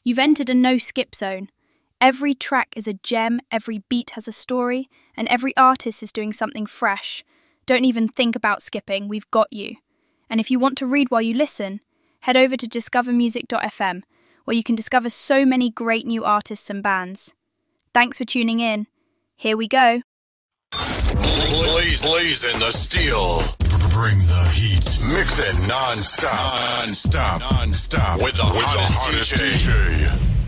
You've entered a no-skip zone. Every track is a gem, every beat has a story, and every artist is doing something fresh. Don't even think about skipping, we've got you. And if you want to read while you listen, head over to discovermusic.fm, where you can discover so many great new artists and bands. Thanks for tuning in. Here we go. Blaze in the steel. Bring the heat. Mix it non-stop with the hottest DJ.